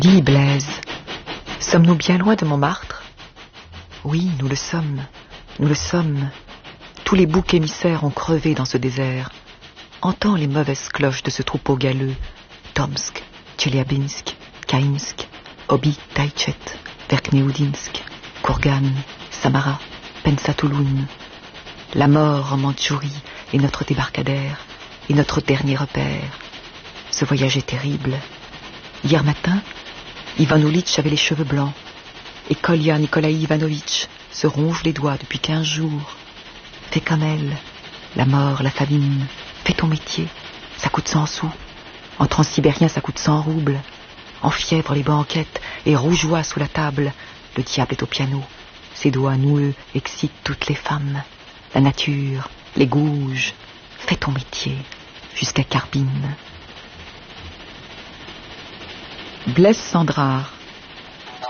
Dis, Blaise, sommes-nous bien loin de Montmartre? Oui, nous le sommes, nous le sommes. Tous les boucs émissaires ont crevé dans ce désert. Entends les mauvaises cloches de ce troupeau galeux. Tomsk, Tcheliabinsk, Kainsk, Obi, Taïchet, Verkneoudinsk, Kourgan, Samara, Pensatouloun. La mort en Mandchourie est notre débarcadère et notre dernier repère. Ce voyage est terrible. Hier matin, Ivan Oulitch avait les cheveux blancs et Kolya Nikolaï Ivanovitch se ronge les doigts depuis 15 jours. Fais comme elle, la mort, la famine. Fais ton métier, ça coûte 100 sous. En transsibérien, ça coûte 100 roubles. En fièvre, les banquettes et rougeois sous la table. Le diable est au piano. Ses doigts noueux excitent toutes les femmes. La nature, les gouges. Fais ton métier, jusqu'à Carbine. Blaise Cendrars.